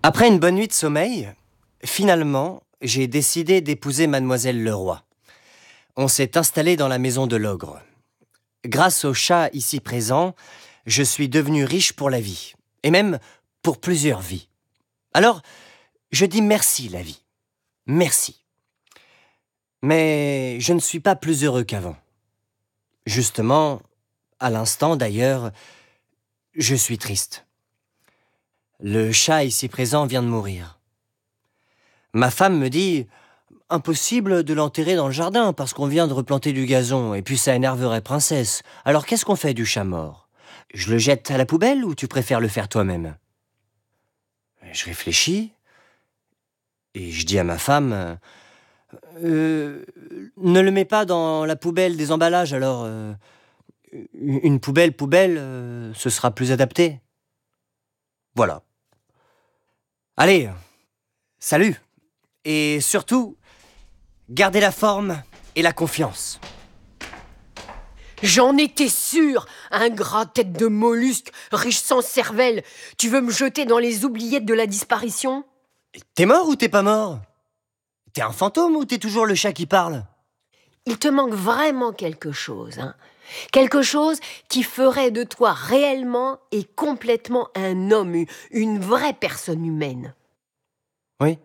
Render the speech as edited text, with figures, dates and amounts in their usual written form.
Après une bonne nuit de sommeil, finalement, j'ai décidé d'épouser mademoiselle Leroy. On s'est installé dans la maison de l'ogre. Grâce au chat ici présent, je suis devenu riche pour la vie, et même pour plusieurs vies. Alors, je dis merci la vie. Merci. Mais je ne suis pas plus heureux qu'avant. Justement, à l'instant d'ailleurs, je suis triste. Le chat ici présent vient de mourir. Ma femme me dit « Impossible de l'enterrer dans le jardin parce qu'on vient de replanter du gazon et puis ça énerverait Princesse. Alors qu'est-ce qu'on fait du chat mort? Je le jette à la poubelle ou tu préfères le faire toi-même » Je réfléchis et je dis à ma femme ne le mets pas dans la poubelle des emballages alors. Une poubelle, ce sera plus adapté. » Voilà. Allez, salut. Et surtout, gardez la forme et la confiance. J'en étais sûre, un gras tête de mollusque, riche sans cervelle. Tu veux me jeter dans les oubliettes de la disparition? T'es mort ou t'es pas mort? T'es un fantôme ou t'es toujours le chat qui parle? Il te manque vraiment quelque chose, hein? Quelque chose qui ferait de toi réellement et complètement un homme, une vraie personne humaine. Oui.